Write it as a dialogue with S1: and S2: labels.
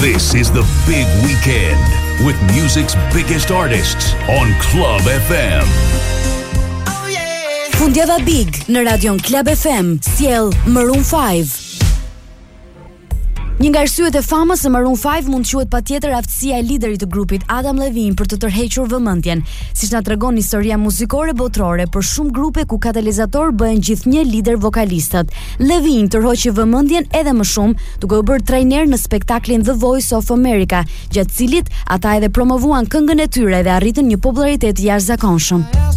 S1: This is the big weekend with music's biggest artists on Club FM.
S2: Fundjava Big në Radion Club FM sjell Maroon 5. Një nga arsyet e famës së Maroon 5 mund quhet patjetër aftësia e liderit të grupit Adam Levine për të tërhequr vëmendjen, siç na tregon historia muzikore botërore për shumë grupe ku katalizator bëhen gjithnjë lider vokalistët. Levine tërhoqi vëmendjen edhe më shumë, duke u bërë trajner në spektaklin The Voice of America, gjatë cilit ata edhe promovuan këngën e tyre dhe arritën një popularitet jashtëzakonshëm.